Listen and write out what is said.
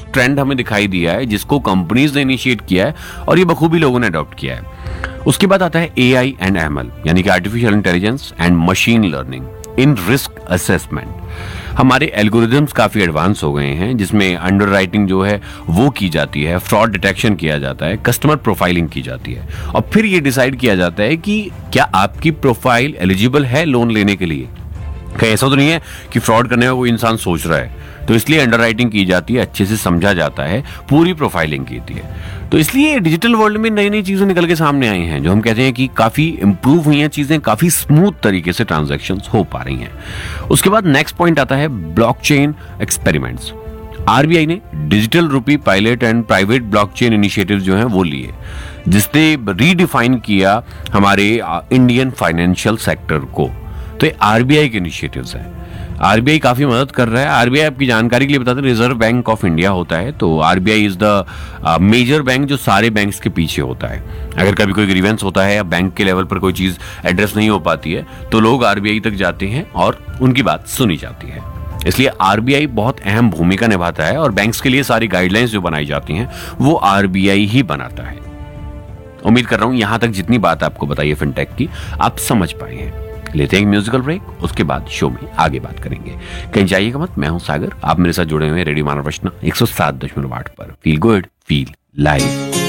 Trend हमें दिखाई दिया है जिसको कंपनीज ने इनिशिएट किया है और ये बखूबी लोगों ने अडॉप्ट किया है। उसके बाद आता है AI एंड ML यानी कि artificial intelligence and machine learning in risk assessment. हमारे एल्गोरिदम्स काफी एडवांस हो गए हैं जिसमें अंडरराइटिंग जो है वो की जाती है, फ्रॉड डिटेक्शन किया जाता है, कस्टमर प्रोफाइलिंग की जाती है और फिर ये डिसाइड किया जाता है कि क्या आपकी प्रोफाइल एलिजिबल है लोन लेने के लिए। कहीं ऐसा तो नहीं है कि फ्रॉड करने का कोई इंसान सोच रहा है, तो इसलिए अंडरराइटिंग की जाती है, अच्छे से समझा जाता है, पूरी प्रोफाइलिंग की जाती है। तो इसलिए डिजिटल वर्ल्ड में नई नई चीजें निकल के सामने आई हैं जो हम कहते हैं कि काफी इंप्रूव हुई हैं चीजें, काफी स्मूथ तरीके से ट्रांजैक्शंस हो पा रही हैं। उसके बाद नेक्स्ट पॉइंट आता है ब्लॉकचेन एक्सपेरिमेंट्स। RBI ने डिजिटल रूपी pilot and private blockchain initiative जो हैं वो लिए, जिसने रीडिफाइन किया हमारे इंडियन फाइनेंशियल सेक्टर को। तो ये RBI के इनिशिएटिव्स हैं। RBI काफी मदद कर रहा है। RBI आपकी जानकारी के लिए बता दें रिजर्व बैंक ऑफ इंडिया होता है, तो RBI is the major bank जो सारे बैंक्स के पीछे होता है। अगर कभी कोई ग्रीवेंस होता है या बैंक के लेवल पर कोई चीज एड्रेस नहीं हो पाती है तो लोग RBI तक जाते हैं और उनकी बात सुनी जाती है। इसलिए RBI बहुत अहम भूमिका निभाता है और बैंक्स के लिए सारी गाइडलाइंस जो बनाई जाती हैं वो RBI ही बनाता है। उम्मीद कर रहा हूं यहां तक जितनी बात आपको बताई है फिनटेक की आप समझ पाए हैं। लेते हैं म्यूजिकल ब्रेक, उसके बाद शो में आगे बात करेंगे। कहीं जाइएगा मत, मैं हूं सागर, आप मेरे साथ जुड़े हुए हैं रेडियो मानव रचना 107.8 पर। Feel good feel live.